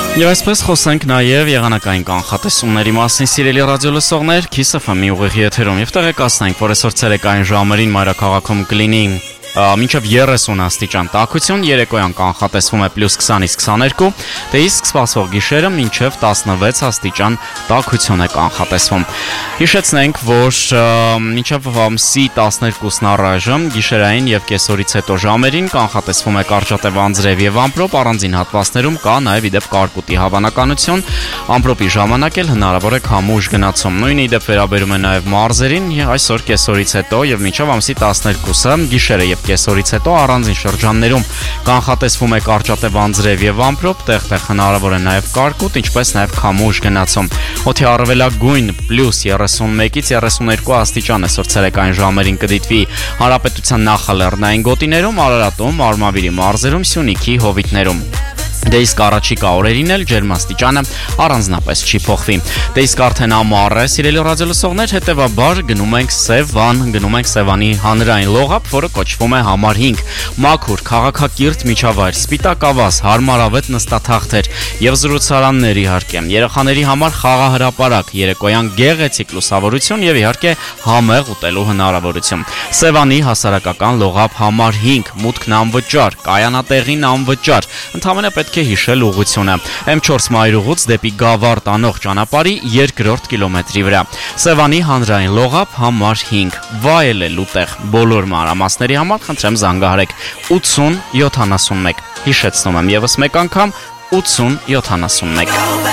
Եվ այսպես խոսենք նաև եղանակային կանխատեսումների մասին, սիրելի ռադիո լսողներ, Kiss FM-ի ուղիղ եթերում եւ տեղեկացնենք, որ այսօր ցերեկային ժամերին մայրաքաղաքում կլինի մինչև 30 աստիճան տաքություն, երեկոյան կանխատեսվում է +20-ից 22, դե իսկ սպասվող գիշերը մինչև 16 աստիճան տաքություն է կանխատեսվում։ Հիշեցնենք, որ մինչև ամսի 12-ն առայժմ գիշերային եւ կեսօրից հետո ժամերին կանխատեսվում է կարճատև անձրև եւ ամպրոպ, առանձին հատվածներում կա նաեւ իդեպ կարկուտի հավանականություն, ամպրոպի ժամանակ էլ հնարավոր է քամուշ գնացում։ Նույնը իդեպ վերաբերում է նաեւ մարզերին, այսօր կեսօրից հետո եւ մինչև ամսի 12-ը գիշերը եւ կեսօրից հետո առանձին շրջաններում կանխատեսվում է կարճատև անձրև եւ ամպրոպ, տեղ-տեղ հնարավոր է նաեւ կարկուտ, ինչպես նաեւ քամուշ գնացում։ Օդի առավելագույն +31-ից 32 աստիճան այսօր ցերեկային ժամերին կդիտվի Հանրապետության նախալեռնային գոտիներում, Արարատում, Արմավիրի մարզերում, Սյունիքի հովիտներում։ Դե իսկ առաջիկա օրերին էլ ջերմաստիճանը առանձնապես չի փոխվի։ Դե իսկ արդեն ամառ է, սիրելի ռադիոլսողներ, հետևաբար գնում ենք Սևանի հանրային լողափ, որը կոչվում է համար 5։ Մաքուր, քաղաքակիրթ միջավայր, սպիտակավազ, հարմարավետ նստաթախտեր եւ զրուցարաններ իհարկե։ Երեխաների համար խաղահրապարակ, երեկոյան գեղեցիկ լուսավորություն եւ իհարկե համեղ ուտելու հնարավորություն։ Սևանի հասարակական լողափ համար 5, մուտքն անվճար, կայանատեղին անվճար։ Ընդհանրապես պետք է հիշել ուղղությունը M4 մայրուղուց դեպի Գավառ տանող ճանապարհի 2-րդ կիլոմետրի վրա։ Սևանի հանրային լողափ համար 5։ Վայելելու տեղ։ Բոլոր մանրամասների համար խնդրեմ զանգահարեք 80 71։ Հիշեցնում եմ եւս մեկ անգամ 80 71։